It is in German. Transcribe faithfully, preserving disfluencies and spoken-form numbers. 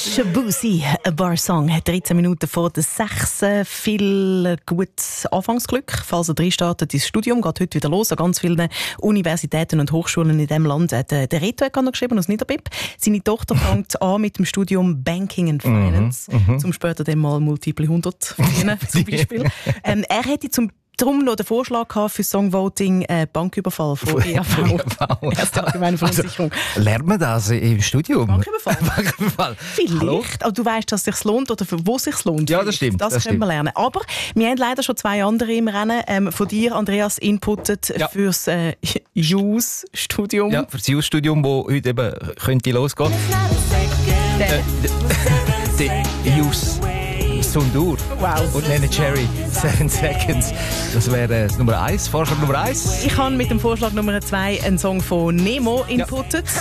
Shabuzi, ein Bar-Song, dreizehn Minuten vor der sechs. Viel gutes Anfangsglück, falls er reinstartet ins Studium. Geht heute wieder los an ganz vielen Universitäten und Hochschulen in diesem Land. Der, der Reto hat noch geschrieben aus Niederbipp. Seine Tochter fängt an mit dem Studium Banking and Finance, mhm, zum später dann mal multiple hundert verdienen, zum Beispiel. ähm, er hätte zum Darum noch den Vorschlag gehabt für Songvoting äh, Banküberfall von E A V. Erste allgemeine Versicherung. Also, lernt man das im Studium? Banküberfall? Banküberfall. Vielleicht. Aber du weißt, dass es sich lohnt oder für wo es sich lohnt. Ja, das stimmt. Das, das können stimmt. wir lernen. Aber wir haben leider schon zwei andere im Rennen. Ähm, von dir, Andreas, inputtet Ja. fürs äh, J U S-Studium. Ja, für das J U S-Studium, das heute eben könnte losgehen. Der, Der J U S Sundur Wow. und Nene Cherry, Seven Seconds. Das wäre äh, Nummer eins, Vorschlag Nummer eins. ich habe mit dem Vorschlag Nummer zwei einen Song von Nemo inputtet.